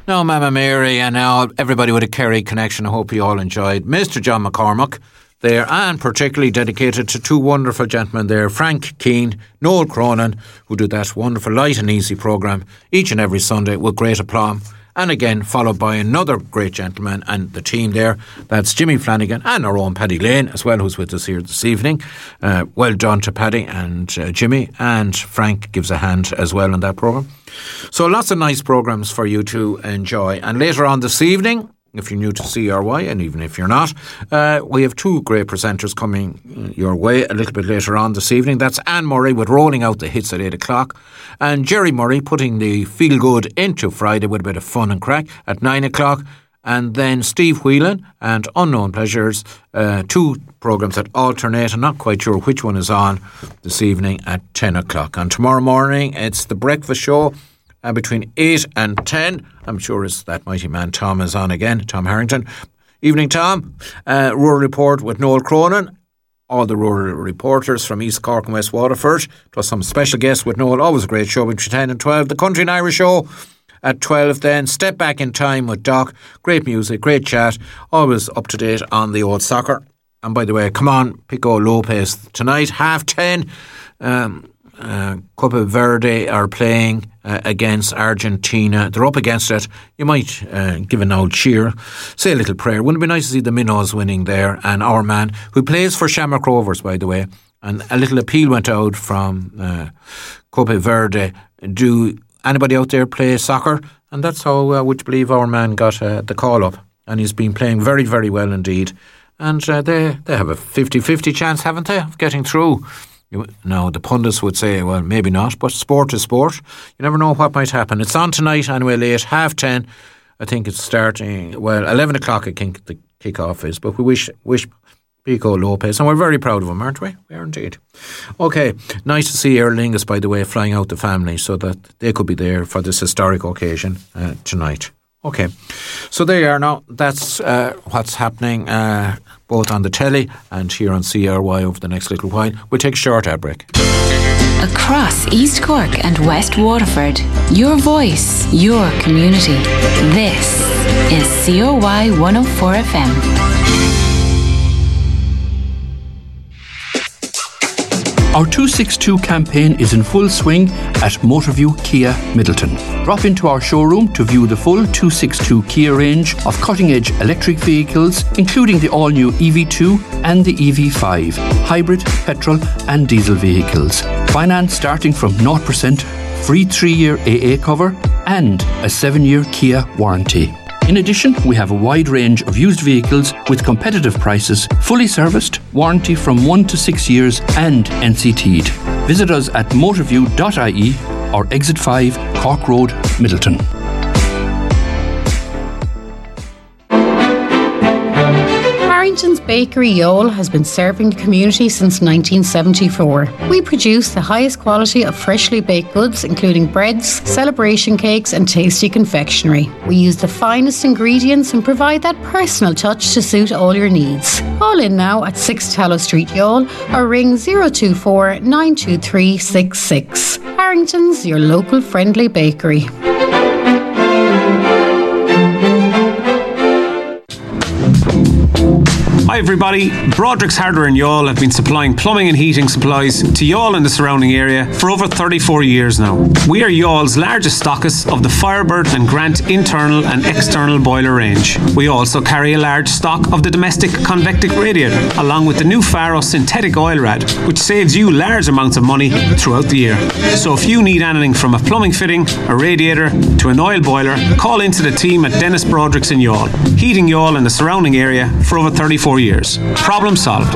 Now, Mama Mary, and now everybody with a Kerry connection. I hope you all enjoyed Mr. John McCormack there, and particularly dedicated to two wonderful gentlemen there, Frank Keane, Noel Cronin, who do that wonderful light and easy programme each and every Sunday with great aplomb. And again, followed by another great gentleman and the team there. That's Jimmy Flanagan and our own Paddy Lane as well, who's with us here this evening. Well done to Paddy and Jimmy, and Frank gives a hand as well in that programme. So lots of nice programmes for you to enjoy. And later on this evening, if you're new to CRY, and even if you're not, we have two great presenters coming your way a little bit later on this evening. That's Anne Murray with Rolling Out the Hits at 8 o'clock, and Jerry Murray putting the feel good into Friday with a bit of fun and crack at 9 o'clock. And then Steve Whelan and Unknown Pleasures, two programmes that alternate. I'm not quite sure which one is on this evening at 10 o'clock. And tomorrow morning, it's the breakfast show. Between 8 and 10, I'm sure it's that mighty man Tom is on again, Tom Harrington. Evening, Tom. Rural Report with Noel Cronin. All the rural reporters from East Cork and West Waterford, plus some special guests with Noel. Always a great show between 10 and 12. The Country and Irish Show at 12 then. Step Back in Time with Doc. Great music, great chat. Always up to date on the old soccer. And by the way, come on, Pico Lopez tonight, 10:30. Copa Verde are playing against Argentina. They're up against it. You might give an old cheer, say a little prayer. Wouldn't it be nice to see the Minnows winning there? And our man, who plays for Shamrock Rovers, by the way, and a little appeal went out from Copa Verde. Do anybody out there play soccer? And that's how, would you believe, our man got the call up. And he's been playing very, very well indeed. And they have a 50-50 chance, haven't they, of getting through. Now, the pundits would say, well, maybe not, but sport is sport. You never know what might happen. It's on tonight anyway, late, 10:30. I think it's starting, 11 o'clock I think the kick-off is. But we wish Pico Lopez, and we're very proud of him, aren't we? We are indeed. Okay, nice to see Aer Lingus, by the way, flying out the family so that they could be there for this historic occasion tonight. Okay, so there you are now. That's what's happening both on the telly and here on CRY over the next little while. We'll take a short ad break. Across East Cork and West Waterford, your voice, your community. This is CRY 104 FM. Our 262 campaign is in full swing at Motorview Kia Middleton. Drop into our showroom to view the full 262 Kia range of cutting-edge electric vehicles, including the all-new EV2 and the EV5, hybrid, petrol and diesel vehicles. Finance starting from 0%, free 3-year AA cover and a 7-year Kia warranty. In addition, we have a wide range of used vehicles with competitive prices, fully serviced, warranty from 1 to 6 years and NCT'd. Visit us at motorview.ie or Exit 5, Cork Road, Middleton. Harrington's Bakery Youghal has been serving the community since 1974. We produce the highest quality of freshly baked goods, including breads, celebration cakes and tasty confectionery. We use the finest ingredients and provide that personal touch to suit all your needs. Call in now at 6 Tallow Street, Youghal, or ring 024 923 66. Harrington's, your local friendly bakery. Hi everybody, Broderick's Hardware in Youghal have been supplying plumbing and heating supplies to Youghal and the surrounding area for over 34 years now. We are Youghall's largest stockist of the Firebird and Grant internal and external boiler range. We also carry a large stock of the domestic convectic radiator, along with the new Faro synthetic oil rad, which saves you large amounts of money throughout the year. So if you need anything from a plumbing fitting, a radiator to an oil boiler, call into the team at Dennis Broderick's in Youghal, heating Youghal and the surrounding area for over 34 years. Problem solved.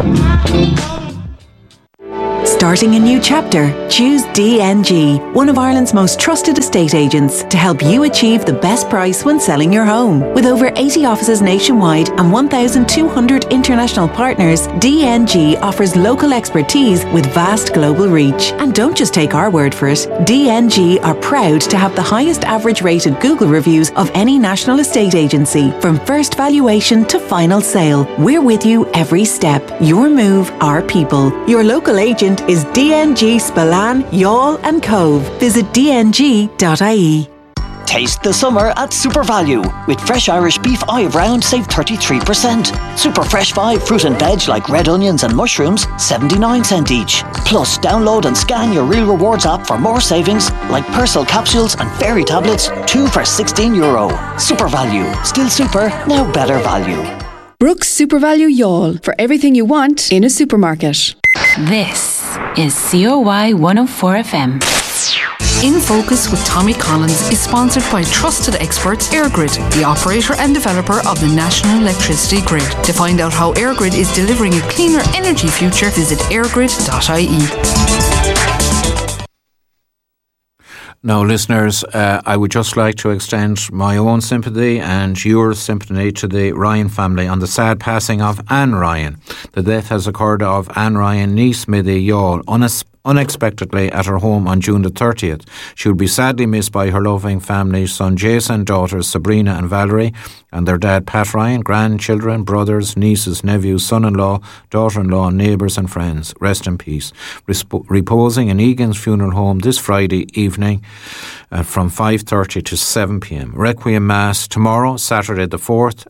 Starting a new chapter? Choose DNG, one of Ireland's most trusted estate agents, to help you achieve the best price when selling your home. With over 80 offices nationwide and 1,200 international partners, DNG offers local expertise with vast global reach. And don't just take our word for it. DNG are proud to have the highest average rated Google reviews of any national estate agency. From first valuation to final sale, we're with you every step. Your move, our people. Your local agent is DNG Spillane, Youghal and Cove. Visit dng.ie. Taste the summer at Super Value. With fresh Irish beef Ive round, save 33%. Super fresh 5 fruit and veg like red onions and mushrooms, 79 cents each. Plus, download and scan your Real Rewards app for more savings like Persil capsules and fairy tablets, 2 for €16. Super Value. Still super, now better value. Brooks Super Value Youghal, for everything you want in a supermarket. This is COY 104 FM. In Focus with Tommy Collins is sponsored by trusted experts EirGrid, the operator and developer of the National Electricity Grid. To find out how EirGrid is delivering a cleaner energy future, visit airgrid.ie. Now, listeners, I would just like to extend my own sympathy and your sympathy to the Ryan family on the sad passing of Anne Ryan. The death has occurred of Anne Ryan, niece Smithy Youghal, unexpectedly at her home on June the 30th. She will be sadly missed by her loving family, son Jason, daughters Sabrina and Valerie, and their dad Pat Ryan, grandchildren, brothers, nieces, nephews, son-in-law, daughter-in-law, neighbours and friends. Rest in peace. Reposing in Egan's funeral home this Friday evening from 5:30 to 7 p.m. Requiem Mass tomorrow, Saturday the 4th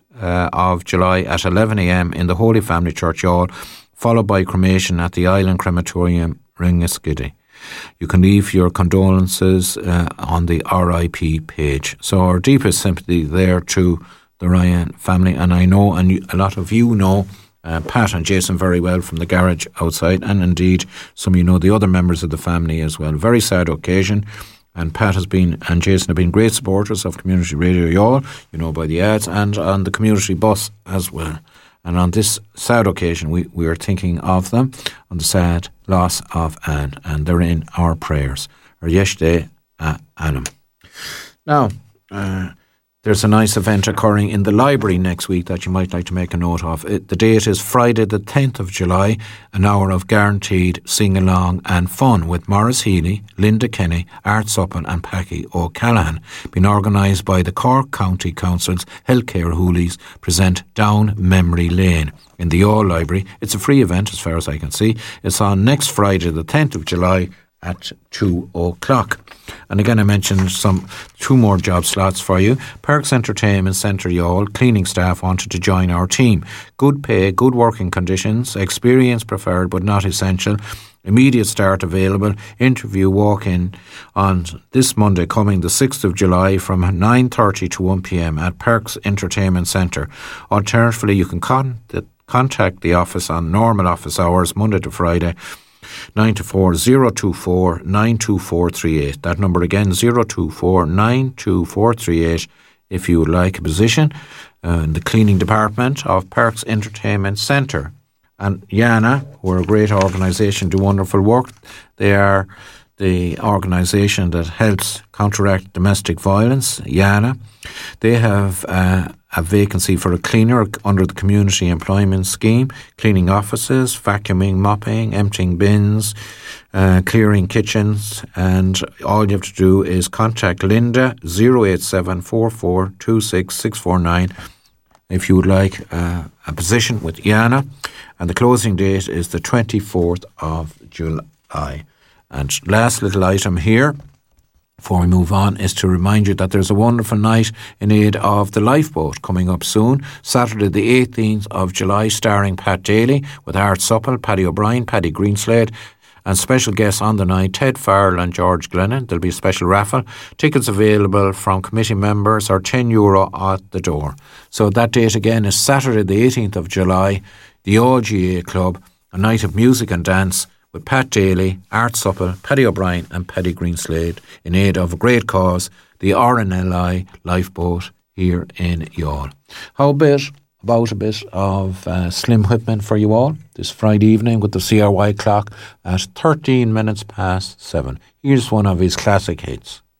of July at 11 a.m. in the Holy Family Church Youghal, followed by cremation at the Island Crematorium, Ringaskiddy. You can leave your condolences on the RIP page. So our deepest sympathy there to the Ryan family. And I know, and a lot of you know, Pat and Jason very well from the garage outside, and indeed some of you know the other members of the family as well. Very sad occasion. And Pat and Jason have been great supporters of Community Radio Youghal, you know, by the ads, and on the community bus as well. And on this sad occasion, we are thinking of them on the sad loss of Anne, and they're in our prayers. Or Yeshde Anam. Now, there's a nice event occurring in the library next week that you might like to make a note of. The date is Friday the 10th of July, an hour of guaranteed sing-along and fun with Maurice Healy, Linda Kenny, Art Suppin and Packy O'Callaghan. Been organised by the Cork County Council's Healthcare Hoolies present Down Memory Lane in the Youghal Library. It's a free event as far as I can see. It's on next Friday the 10th of July at 2:00. And again, I mentioned two more job slots for you. Parks Entertainment Centre Youghal cleaning staff wanted to join our team. Good pay, good working conditions, experience preferred but not essential. Immediate start available. Interview walk-in on this Monday coming the 6th of July from 9:30 to 1 p.m. at Parks Entertainment Centre. Alternatively, you can contact the office on normal office hours, Monday to Friday, 9 to 4 024 92438. That number again, 024 92438, if you would like a position in the cleaning department of Parks Entertainment Centre. And Yana, who are a great organisation, do wonderful work. They are the organisation that helps counteract domestic violence, Yana. They have a vacancy for a cleaner under the Community Employment Scheme, cleaning offices, vacuuming, mopping, emptying bins, clearing kitchens, and all you have to do is contact Linda 08744266649 if you would like a position with Yana, and the closing date is the 24th of July. And last little item here before we move on is to remind you that there's a wonderful night in aid of the lifeboat coming up soon, Saturday the 18th of July, starring Pat Daly with Art Suppin, Paddy O'Brien, Paddy Greenslade, and special guests on the night, Ted Farrell and George Glennon. There'll be a special raffle. Tickets available from committee members are €10 at the door. So that date again is Saturday the 18th of July, the OGA Club, a night of music and dance with Pat Daly, Art Suppin, Paddy O'Brien and Paddy Greenslade in aid of a great cause, the RNLI lifeboat here in Youghal. How about a bit of Slim Whitman for you all this Friday evening with the CRY clock at 13 minutes past 7. Here's one of his classic hits.